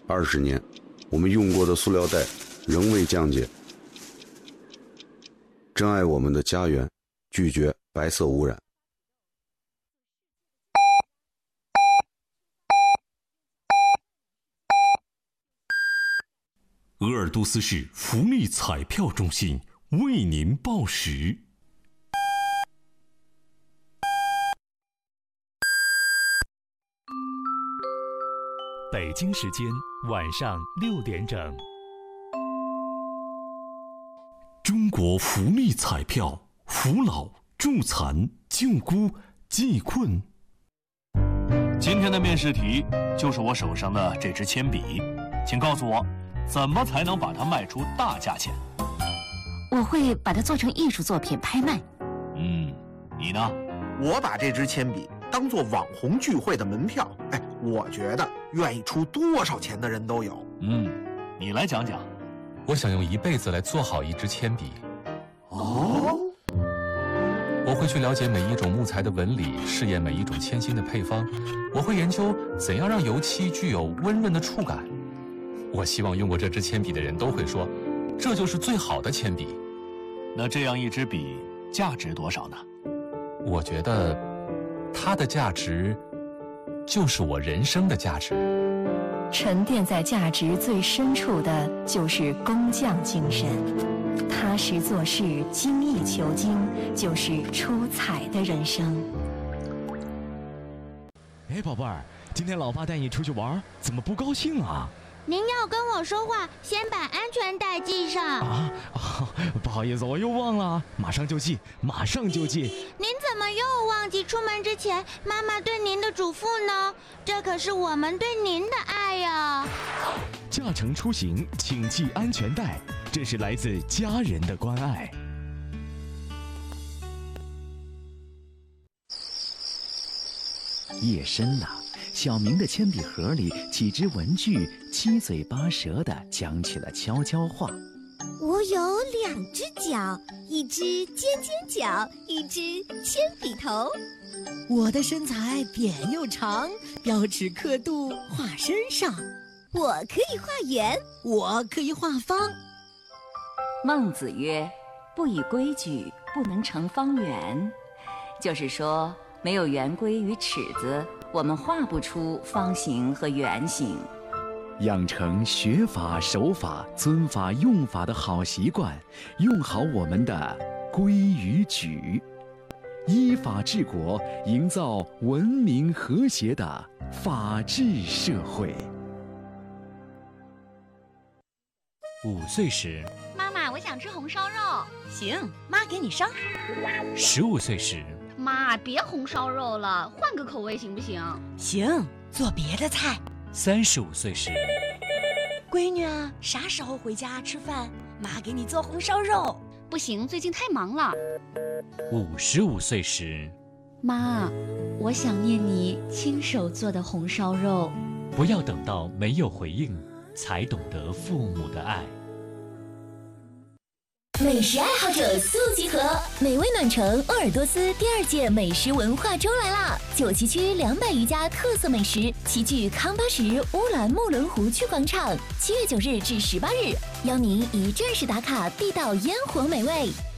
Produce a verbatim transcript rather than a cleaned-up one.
二十年，我们用过的塑料袋仍未降解。珍爱我们的家园，拒绝白色污染。 鄂尔多斯市福利彩票中心为您报时。北京时间晚上六点整。中国福利彩票，扶老、助残、救孤、济困。 今天的面试题就是我手上的这支铅笔，请告诉我，怎么才能把它卖出大价钱？ 我会把它做成艺术作品拍卖。 嗯，你呢？ 我把这支铅笔当做网红聚会的门票，哎，我觉得愿意出多少钱的人都有。 嗯，你来讲讲。 我想用一辈子来做好一支铅笔。 哦， 我会去了解每一种木材的纹理，试验每一种铅芯的配方。我会研究怎样让油漆具有温润的触感。我希望用过这支铅笔的人都会说，这就是最好的铅笔。 那这样一支笔价值多少呢？ 我觉得它的价值就是我人生的价值。 沉淀在价值最深处的就是工匠精神，踏实做事，精益求精，就是出彩的人生。 哎，宝贝儿，今天老爸带你出去玩，怎么不高兴啊？ 您要跟我说话，先把安全带系上。 啊啊！不好意思，我又忘了，马上就系，马上就系。 您怎么又忘记出门之前妈妈对您的嘱咐呢？这可是我们对您的爱呀！ 驾乘出行，请系安全带，这是来自家人的关爱。 夜深了，小明的铅笔盒里几只文具七嘴八舌地讲起了悄悄话。 我有两只脚，一只尖尖角，一只铅笔头。 我的身材扁又长，标尺刻度画身上。 我可以画圆， 我可以画方。 孟子曰：“不以规矩，不能成方圆。”就是说，没有圆规与尺子，我们画不出方形和圆形。 养成学法、守法、尊法、用法的好习惯，用好我们的规与矩，依法治国，营造文明和谐的法治社会。 五岁时， 妈妈，我想吃红烧肉。 行，妈给你烧。 十五岁时， 妈，别红烧肉了，换个口味行不行？ 行，做别的菜。 三十五岁时， 闺女啊，啥时候回家吃饭？妈给你做红烧肉。 不行，最近太忙了。 五十五岁时， 妈，我想念你亲手做的红烧肉。 不要等到没有回应，才懂得父母的爱。 美食爱好者速集合，美味暖城鄂尔多斯第二届美食文化周来啦！九旗区两百余家特色美食齐聚康巴什乌兰木伦湖区广场，七月九日至十八日，邀您一站式打卡地道烟火美味。